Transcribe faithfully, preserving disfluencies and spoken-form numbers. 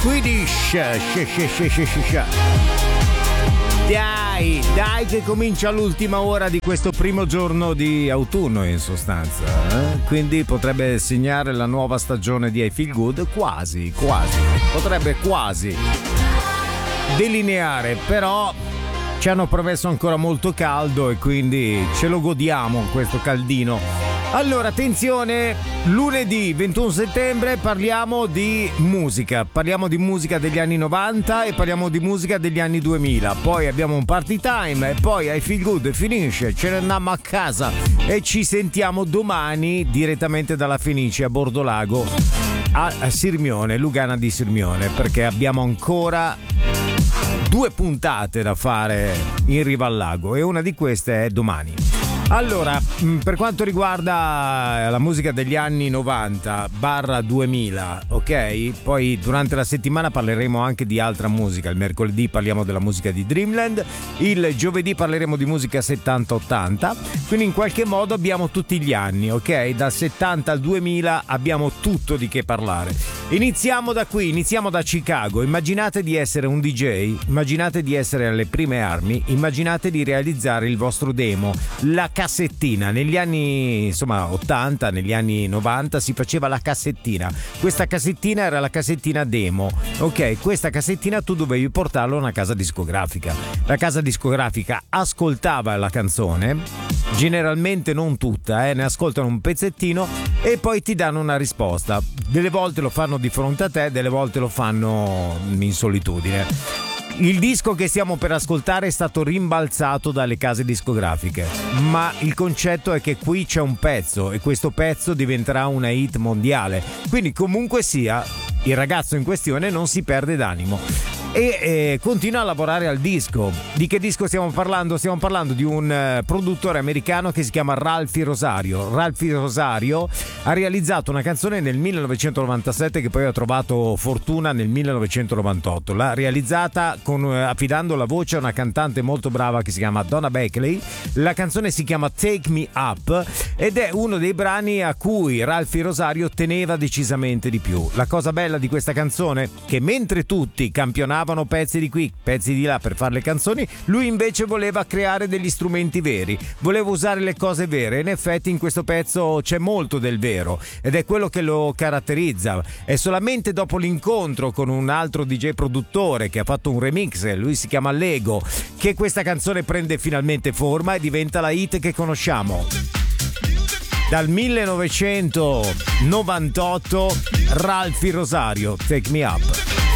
Swedish. Dai, dai che comincia l'ultima ora di questo primo giorno di autunno in sostanza, eh? Quindi potrebbe segnare la nuova stagione di I Feel Good, quasi, quasi, potrebbe quasi delineare, però ci hanno promesso ancora molto caldo e quindi ce lo godiamo questo caldino. Allora, attenzione, lunedì ventuno settembre parliamo di musica, parliamo di musica degli anni novanta e parliamo di musica degli anni duemila, poi abbiamo un party time e poi I Feel Good finisce, ce ne andiamo a casa e ci sentiamo domani direttamente dalla Fenice a Bordolago a Sirmione, Lugana di Sirmione, perché abbiamo ancora due puntate da fare in riva al lago e una di queste è domani. Allora, per quanto riguarda la musica degli anni novanta barra duemila, ok? Poi durante la settimana parleremo anche di altra musica. Il mercoledì parliamo della musica di Dreamland, il giovedì parleremo di musica settanta ottanta, quindi in qualche modo abbiamo tutti gli anni, ok? Dal settanta al duemila abbiamo tutto di che parlare. Iniziamo da qui, iniziamo da Chicago. Immaginate di essere un D J, immaginate di essere alle prime armi, immaginate di realizzare il vostro demo, la cassettina. Negli anni insomma ottanta, negli anni novanta si faceva la cassettina. Questa cassettina era la cassettina demo, ok? Questa cassettina tu dovevi portarla a una casa discografica. La casa discografica ascoltava la canzone, generalmente non tutta, eh, ne ascoltano un pezzettino e poi ti danno una risposta. Delle volte lo fanno di fronte a te, delle volte lo fanno in solitudine. Il disco che stiamo per ascoltare è stato rimbalzato dalle case discografiche, ma il concetto è che qui c'è un pezzo e questo pezzo diventerà una hit mondiale, quindi comunque sia il ragazzo in questione non si perde d'animo e eh, continua a lavorare al disco. Di che disco stiamo parlando? Stiamo parlando di un eh, produttore americano che si chiama Ralphie Rosario. Ralphie Rosario ha realizzato una canzone nel millenovecentonovantasette che poi ha trovato fortuna nel millenovecentonovantotto. L'ha realizzata con, eh, affidando la voce a una cantante molto brava che si chiama Donna Beckley. La canzone si chiama Take Me Up ed è uno dei brani a cui Ralphie Rosario teneva decisamente di più. La cosa bella di questa canzone, che mentre tutti campionavano pezzi di qui, pezzi di là per fare le canzoni, lui invece voleva creare degli strumenti veri, voleva usare le cose vere. In effetti in questo pezzo c'è molto del vero ed è quello che lo caratterizza. È solamente dopo l'incontro con un altro D J produttore che ha fatto un remix, lui si chiama Lego, che questa canzone prende finalmente forma e diventa la hit che conosciamo. Dal millenovecentonovantotto Ralphie Rosario, Take Me Up.